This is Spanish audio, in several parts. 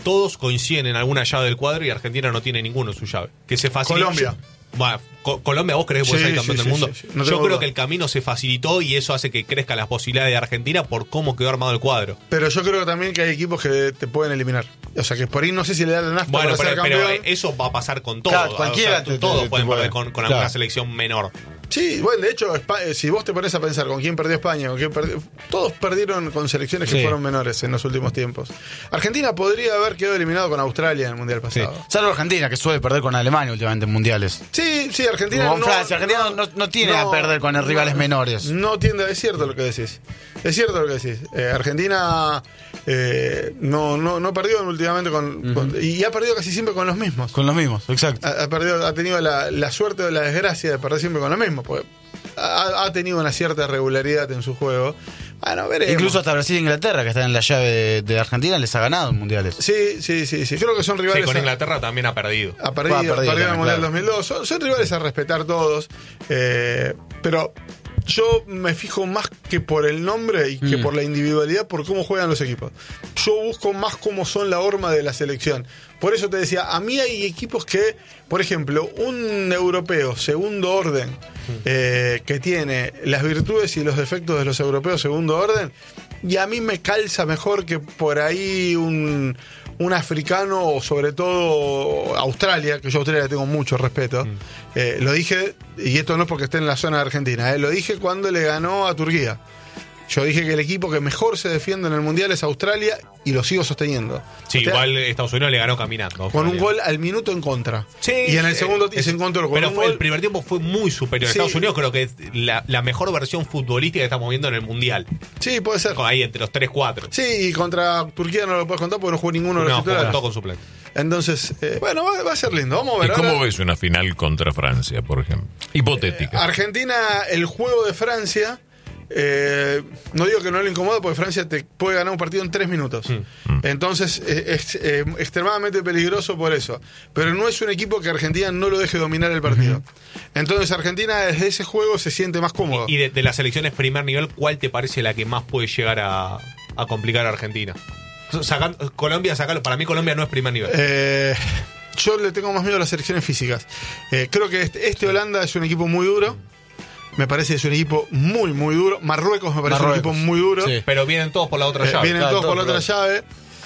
todos coinciden en alguna llave del cuadro y Argentina no tiene ninguno en su llave. Que se facilita. Colombia. Bueno, Colombia, ¿vos creés que puede ser campeón del mundo? Sí. No Yo tengo creo duda. que el camino se facilitó y eso hace que crezcan las posibilidades de Argentina por cómo quedó armado el cuadro. Pero yo creo también que hay equipos que te pueden eliminar. O sea, que por ahí no sé si le da la nafta Bueno, para ser campeón. pero eso va a pasar con todo. Claro, cualquiera Todos pueden puede. perder con alguna selección menor. Sí, bueno, de hecho, si vos te pones a pensar con quién perdió España, con quién perdió, todos perdieron con selecciones que Sí. fueron menores en los últimos tiempos. Argentina podría haber quedado eliminado con Australia en el Mundial Sí. pasado. Salvo Argentina, que suele perder con Alemania últimamente en mundiales. Sí, Argentina Con no, Francia. Argentina no tiene a perder con rivales menores. No tiende, es cierto lo que decís. Es cierto lo que decís. Argentina no perdió últimamente y ha perdido casi siempre con los mismos. Con los mismos, exacto. Ha tenido la suerte o la desgracia de perder siempre con los mismos. Porque ha tenido una cierta regularidad en su juego. Bueno, veremos. Incluso hasta Brasil e Inglaterra, que están en la llave de Argentina, les ha ganado en mundiales. Sí. Creo que son rivales. Sí, con Inglaterra también ha perdido. Ha perdido también, en el Mundial claro. 2002. Son rivales a respetar todos. Pero yo me fijo más que por el nombre y que por la individualidad, por cómo juegan los equipos. Yo busco más cómo son la horma de la selección. Por eso te decía, a mí hay equipos que, por ejemplo, un europeo segundo orden, que tiene las virtudes y los defectos de los europeos segundo orden, y a mí me calza mejor que por ahí un africano, o sobre todo Australia, que yo a Australia le tengo mucho respeto. Lo dije, y esto no es porque esté en la zona de Argentina, lo dije cuando le ganó a Turquía. Yo dije que el equipo que mejor se defiende en el Mundial es Australia, y lo sigo sosteniendo. Sí, O sea, igual Estados Unidos le ganó caminando. con un gol al minuto en contra. Sí, y en el segundo se encontró con pero un gol. el primer tiempo fue muy superior. Sí. Estados Unidos creo que es la mejor versión futbolística que estamos viendo en el Mundial. Sí, puede ser. Ahí entre los 3-4. Sí, y contra Turquía no lo puedes contar porque no jugó ninguno de los No, titulares. todo con suplente. Entonces, bueno, va a ser lindo. Vamos a ver. ¿Y cómo Ahora, ves una final contra Francia, por ejemplo? Hipotética. Argentina, el juego de Francia, no digo que no le incomoda, porque Francia te puede ganar un partido en 3 minutos. Entonces es extremadamente peligroso por eso. Pero no es un equipo que Argentina no lo deje dominar el partido. Entonces Argentina desde ese juego se siente más cómodo. Y de las selecciones primer nivel, ¿cuál te parece la que más puede llegar a complicar a Argentina? Colombia, sacalo. Para mí Colombia no es primer nivel. Yo le tengo más miedo a las selecciones físicas. Creo que este Holanda es un equipo muy duro. Me parece que es un equipo muy, muy duro. Marruecos me parece un equipo muy duro. Sí. Pero vienen todos por la otra llave. Vienen Claro, todos por la todo otra llave.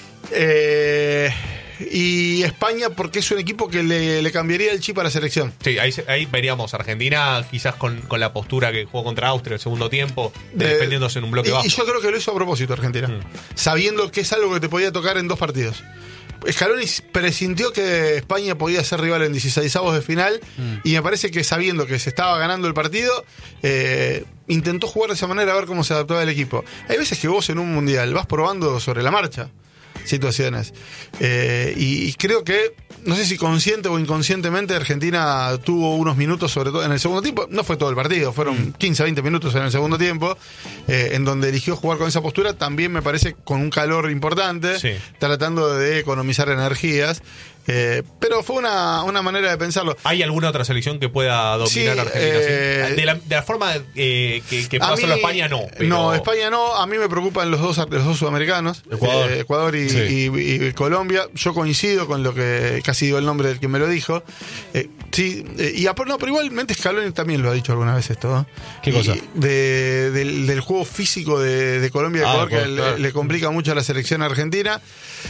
Y España, porque es un equipo que le cambiaría el chip a la selección. Sí, ahí veríamos Argentina quizás con la postura que jugó contra Austria el segundo tiempo, defendiéndose en un bloque bajo. Y yo creo que lo hizo a propósito Argentina, sabiendo que es algo que te podía tocar en 2 partidos. Scaloni presintió que España podía ser rival en 16avos de final, y me parece que sabiendo que se estaba ganando el partido, intentó jugar de esa manera a ver cómo se adaptaba el equipo. Hay veces que vos en un mundial vas probando sobre la marcha situaciones, y creo que, no sé si consciente o inconscientemente, Argentina tuvo unos minutos, sobre todo en el segundo tiempo. No fue todo el partido, fueron 15, 20 minutos en el segundo tiempo, en donde eligió jugar con esa postura, también me parece con un calor importante, Sí. tratando de economizar energías. Pero fue una manera de pensarlo. ¿Hay alguna otra selección que pueda dominar Sí, a Argentina? ¿Sí? De la forma que pueda A hacerlo mí- España, no. Pero... No, España no. A mí me preocupan los dos sudamericanos, Ecuador y Colombia. Yo coincido con lo que casi digo el nombre del que me lo dijo. Sí, pero igualmente Scaloni también lo ha dicho alguna vez esto, ¿no? ¿Qué cosa? Del juego físico de Colombia y Ecuador, que claro. le complica mucho a la selección argentina.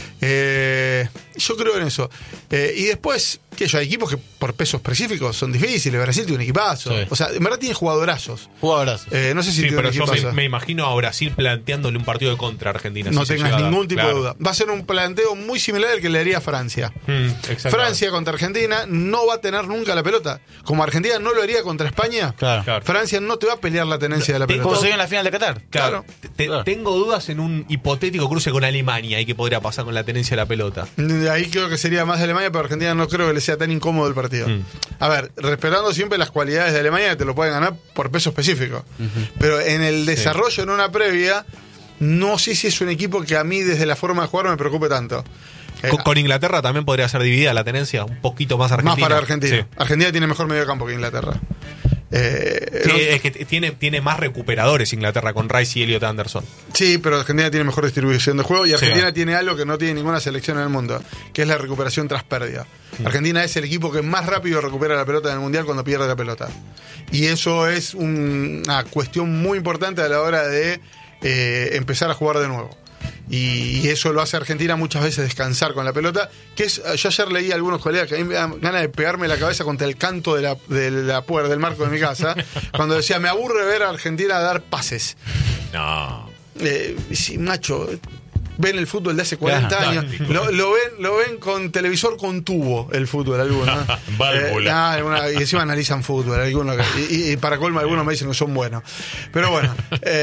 Yo creo en eso. Y después, hay equipos que por pesos específicos son difíciles. Brasil tiene un equipazo. Sí. O sea, en verdad tiene jugadorazos. Jugadoras. No sé si Sí, tiene pero un yo equipazo. me imagino a Brasil planteándole un partido de contra a Argentina. No si se tengas llega a dar. ningún tipo Claro. de duda. Va a ser un planteo muy similar al que le haría a Francia. Exactamente. Francia contra Argentina no va a tener nunca la pelota. Como Argentina no lo haría contra España, Claro. Claro. Francia no te va a pelear la tenencia de la pelota. Como se dio en la final de Qatar. Claro. Claro. Tengo dudas en un hipotético cruce con Alemania y qué podría pasar con la tenencia de la pelota. Ahí creo que sería más de Alemania, pero Argentina no creo que le sea tan incómodo el partido. A ver, respetando siempre las cualidades de Alemania, que te lo pueden ganar por peso específico. Pero en el desarrollo, en una previa, no sé si es un equipo que a mí desde la forma de jugar me preocupe tanto. Con Inglaterra también podría ser dividida la tenencia, un poquito más argentina. Más para Argentina. Sí. Argentina tiene mejor medio campo que Inglaterra. Es que tiene más recuperadores Inglaterra con Rice y Elliot Anderson. Sí, pero Argentina tiene mejor distribución de juego y Argentina tiene algo que no tiene ninguna selección en el mundo, que es la recuperación tras pérdida. Argentina es el equipo que más rápido recupera la pelota en el Mundial cuando pierde la pelota. Y eso es una cuestión muy importante a la hora de empezar a jugar de nuevo. Y eso lo hace Argentina muchas veces descansar con la pelota, que es, yo ayer leí a algunos colegas que a mí me dan ganas de pegarme la cabeza contra el canto de la puerta del marco de mi casa, cuando decía, me aburre ver a Argentina dar pases. No. Sí, macho, ven el fútbol de hace 40 años, lo ven con televisor con tubo el fútbol, algunos, ¿no? Válvula. Y encima analizan fútbol, algunos, y para colmo algunos me dicen que son buenos. Pero bueno,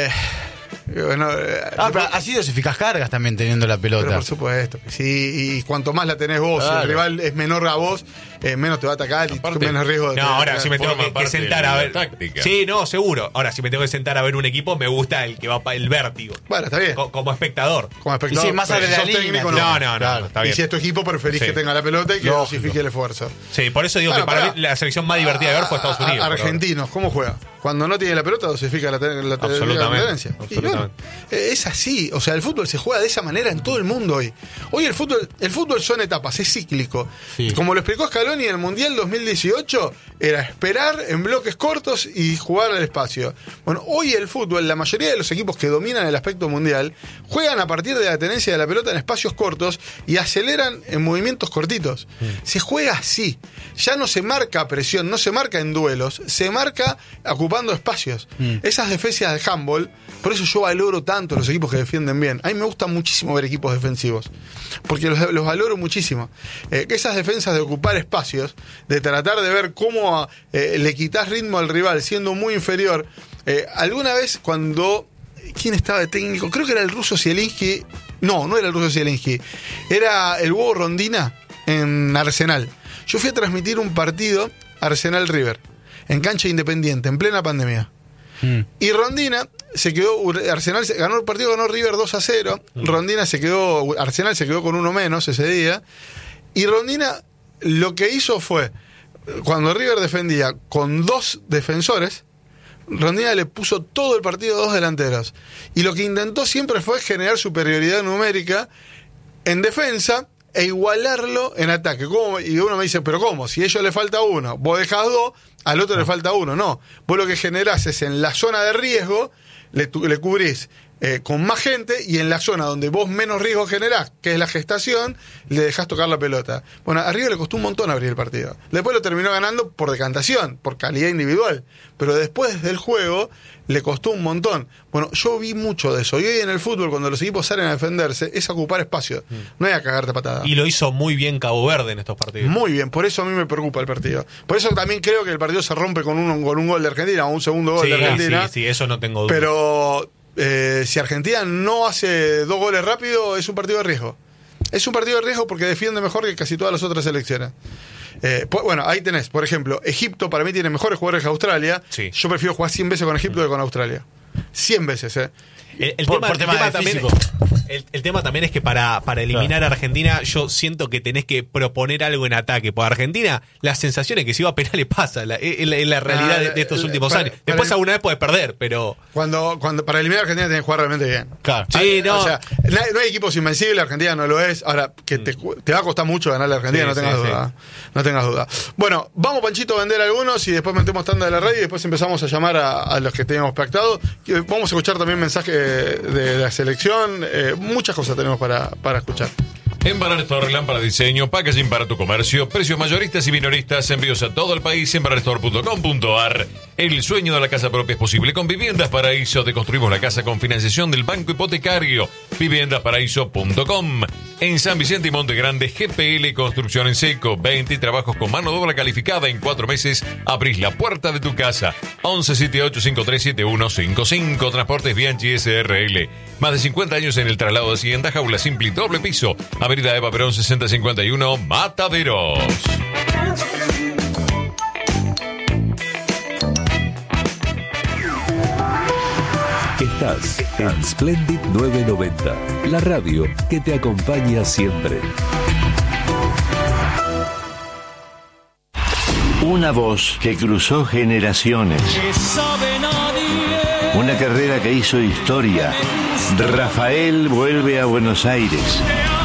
pero así dosificás cargas también teniendo la pelota. Pero por supuesto, sí, y cuanto más la tenés vos, si el rival es menor a vos, menos te va a atacar y menos riesgo de... No, ahora si me tengo que sentar a ver... Táctica. Sí, no, seguro. Ahora si me tengo que sentar a ver un equipo, me gusta el que va para el vértigo. Bueno, está bien. Como espectador. Como espectador. Y sí, más adrenalina. No, está bien. Y si es tu equipo, preferís que tenga la pelota y que dosifique el esfuerzo. Sí, por eso digo que para mí la selección más divertida de ver fue Estados Unidos. Argentinos, ¿cómo juega? Cuando no tiene la pelota, dosifica la tendencia. Bueno, es así. O sea, el fútbol se juega de esa manera en todo el mundo hoy. Hoy el fútbol son etapas, es cíclico. Sí. Como lo explicó Scaloni en el Mundial 2018, era esperar en bloques cortos y jugar al espacio. Bueno, hoy el fútbol, la mayoría de los equipos que dominan el aspecto mundial, juegan a partir de la tenencia de la pelota en espacios cortos y aceleran en movimientos cortitos. Se juega así. Ya no se marca presión, no se marca en duelos, se marca ocupando espacios. Esas defensas de handball, por eso yo valoro tanto los equipos que defienden bien. A mí me gusta muchísimo ver equipos defensivos, porque los valoro muchísimo. Esas defensas de ocupar espacios, de tratar de ver cómo le quitas ritmo al rival siendo muy inferior. Alguna vez cuando... ¿Quién estaba de técnico? Creo que era el ruso Zielinski. No era el ruso Zielinski. Era el huevo Rondina en Arsenal. Yo fui a transmitir un partido Arsenal-River en cancha Independiente, en plena pandemia. Y Rondina se quedó, Arsenal ganó el partido, ganó River 2-0. Rondina Arsenal se quedó con uno menos ese día. Y Rondina lo que hizo fue, cuando River defendía con 2 defensores, Rondina le puso todo el partido a 2 delanteros. Y lo que intentó siempre fue generar superioridad numérica en defensa e igualarlo en ataque. ¿Cómo? Y uno me dice, ¿pero cómo? Si a ellos le falta uno, vos dejás 2, al otro le falta 1. No, vos lo que generás es en la zona de riesgo, le cubrís con más gente, y en la zona donde vos menos riesgo generás, que es la gestación, le dejás tocar la pelota. Bueno, a River le costó un montón abrir el partido. Después lo terminó ganando por decantación, por calidad individual. Pero después del juego le costó un montón. Bueno, yo vi mucho de eso. Y hoy en el fútbol, cuando los equipos salen a defenderse, es ocupar espacio. No hay a cagarte patada. Y lo hizo muy bien Cabo Verde en estos partidos. Muy bien, por eso a mí me preocupa el partido. Por eso también creo que el partido se rompe con un gol de Argentina, o un segundo gol de Argentina. Sí, eso no tengo duda. Pero si Argentina no hace 2 goles rápido, es un partido de riesgo. Es un partido de riesgo porque defiende mejor que casi todas las otras selecciones. Bueno, ahí tenés, por ejemplo, Egipto para mí tiene mejores jugadores que Australia. Sí. Yo prefiero jugar 100 veces con Egipto que con Australia. 100 veces, El tema también es que para eliminar a Argentina, yo siento que tenés que proponer algo en ataque. Por Argentina, las sensaciones que si va a penales pasa, es la realidad de estos últimos años. Después alguna vez puedes perder, pero... Cuando para eliminar a Argentina tenés que jugar realmente bien. Claro. Sí, no. O sea, no hay equipos invencibles, Argentina no lo es. Ahora, que te va a costar mucho ganarle a Argentina, no tengas duda. No tengas duda. Bueno, vamos, Panchito, a vender algunos y después metemos tanda de la radio y después empezamos a llamar a los que teníamos pactado. Vamos a escuchar también mensajes de la selección. Muchas cosas tenemos para escuchar. En Banner Store, lámpara diseño, packaging para tu comercio, precios mayoristas y minoristas, envíos a todo el país en bannerstore.com.ar. El sueño de la casa propia es posible con Viviendas Paraíso. Te construimos la casa con financiación del Banco Hipotecario. Viviendasparaíso.com. En San Vicente y Monte Grande, GPL Construcción en Seco. 20 trabajos con mano de obra calificada. En 4 meses abrís la puerta de tu casa. 1178-537155. Transportes Bianchi SRL. Más de 50 años en el traslado de Hacienda. Jaula simple y doble piso. Avenida Eva Perón 6051, Mataderos. Estás en Splendid 990, la radio que te acompaña siempre. Una voz que cruzó generaciones. Una carrera que hizo historia. Rafael vuelve a Buenos Aires.